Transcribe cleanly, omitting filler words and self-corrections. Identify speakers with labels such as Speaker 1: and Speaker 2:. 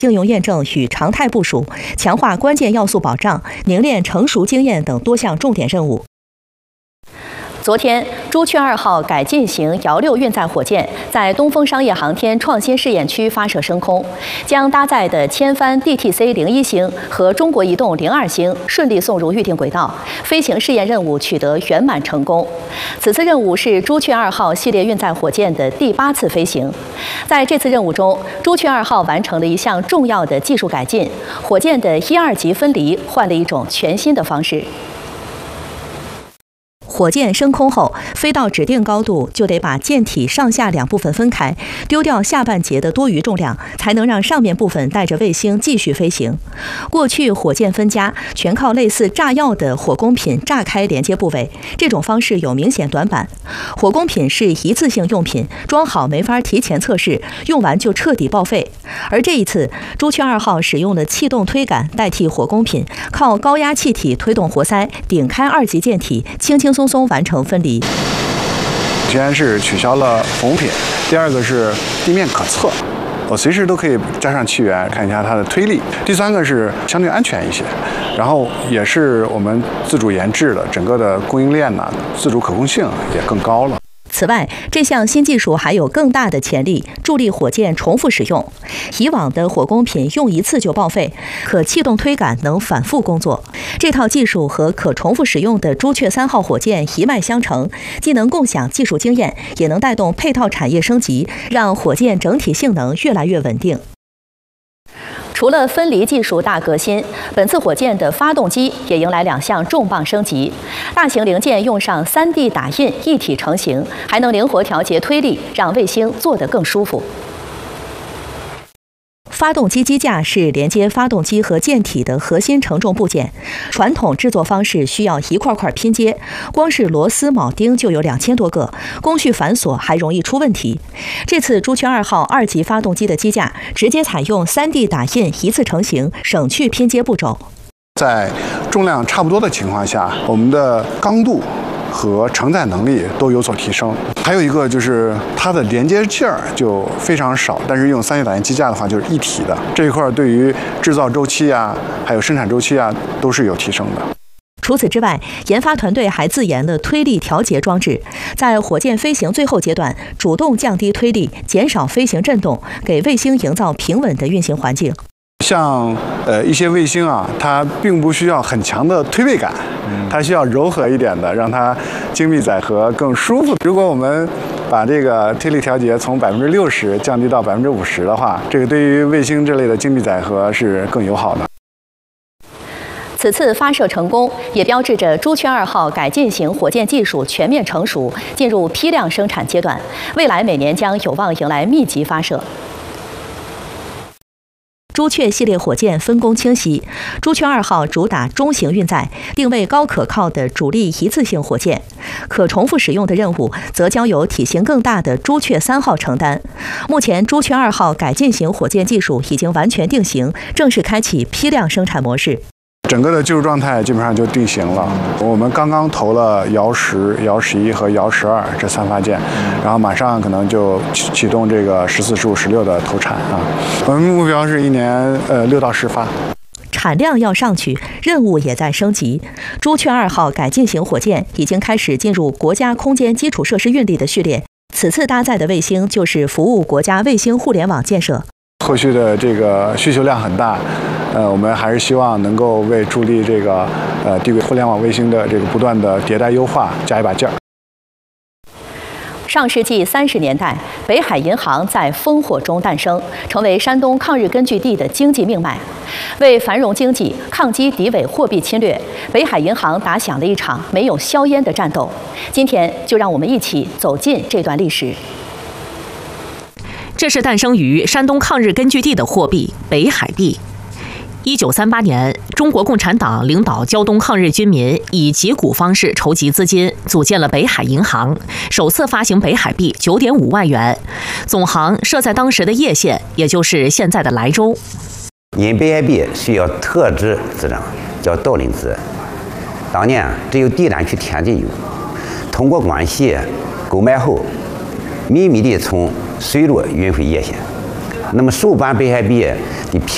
Speaker 1: 应用验证与常态部署，强化关键要素保障，凝练成熟经验等多项重点任务。昨天，朱雀2号改进型遥6运载火箭在东风商业航天创新试验区发射升空，将搭载的千帆 DTC-01星和中国移动02星顺利送入预定轨道，飞行试验任务取得圆满成功。此次任务是朱雀2号系列运载火箭的第8次飞行。在这次任务中，朱雀2号完成了一项重要的技术改进，火箭的1、2级分离换了一种全新的方式。火箭升空后，飞到指定高度就得把舰体上下2部分分开，丢掉下半截的多余重量，才能让上面部分带着卫星继续飞行。过去火箭分家全靠类似炸药的火工品炸开连接部位，这种方式有明显短板。火工品是一次性用品，装好没法提前测试，用完就彻底报废。而这一次，朱雀2号使用了气动推杆代替火工品，靠高压气体推动活塞顶开2级舰体，轻轻松松完成分离。
Speaker 2: 先是取消了火工品，第二个是地面可测，我随时都可以加上气源看一下它的推力。第三个是相对安全一些，然后也是我们自主研制的，整个的供应链呢自主可控性也更高了。
Speaker 1: 此外，这项新技术还有更大的潜力，助力火箭重复使用。以往的火工品用一次就报废，可气动推杆能反复工作。这套技术和可重复使用的朱雀3号火箭一脉相承，既能共享技术经验，也能带动配套产业升级，让火箭整体性能越来越稳定。除了分离技术大革新，本次火箭的发动机也迎来2项重磅升级。大型零件用上3D 打印一体成型，还能灵活调节推力，让卫星坐得更舒服。发动机机架是连接发动机和舰体的核心承重部件，传统制作方式需要一块块拼接，光是螺丝铆钉就有2000多个，工序繁琐，还容易出问题。这次朱雀2号2级发动机的机架直接采用3D 打印一次成型，省去拼接步骤。
Speaker 2: 在重量差不多的情况下，我们的刚度和承载能力都有所提升。还有一个就是它的连接件儿就非常少，但是用3D 打印机架的话就是一体的，这一块对于制造周期啊，还有生产周期啊，都是有提升的。
Speaker 1: 除此之外，研发团队还自研了推力调节装置，在火箭飞行最后阶段，主动降低推力，减少飞行震动，给卫星营造平稳的运行环境。
Speaker 2: 像一些卫星啊，它并不需要很强的推背感，它需要柔和一点的，让它精密载荷更舒服。如果我们把这个推力调节从60%降低到50%的话，这个对于卫星这类的精密载荷是更友好的。
Speaker 1: 此次发射成功，也标志着朱雀2号改进型火箭技术全面成熟，进入批量生产阶段。未来每年将有望迎来密集发射。朱雀系列火箭分工清晰，朱雀2号主打中型运载，定位高可靠的主力一次性火箭，可重复使用的任务则交由体型更大的朱雀3号承担。目前，朱雀2号改进型火箭技术已经完全定型，正式开启批量生产模式。
Speaker 2: 整个的技术状态基本上就定型了。我们刚刚投了遥10、遥11和遥12这3发件，然后马上可能就启动这个14、15、16的投产啊。我们目标是1年6到10发。
Speaker 1: 产量要上去，任务也在升级。朱雀2号改进型火箭已经开始进入国家空间基础设施运力的序列，此次搭载的卫星就是服务国家卫星互联网建设。
Speaker 2: 后续的这个需求量很大，我们还是希望能够为助力这个地轨互联网卫星的这个不断的迭代优化加一把劲儿。
Speaker 1: 上世纪30年代，北海银行在烽火中诞生，成为山东抗日根据地的经济命脉。为繁荣经济、抗击敌伪货币侵略，北海银行打响了一场没有硝烟的战斗。今天，就让我们一起走进这段历史。
Speaker 3: 这是诞生于山东抗日根据地的货币北海币。1938年，中国共产党领导胶东抗日军民以集股方式筹集资金，组建了北海银行，首次发行北海币9.5万元，总行设在当时的叶县，也就是现在的莱州。
Speaker 4: 因北海币需要特制资证，叫盗领资，当年只有地产区天津有，通过关系购买后，秘密地从水路运回叶县。那么首版北海币的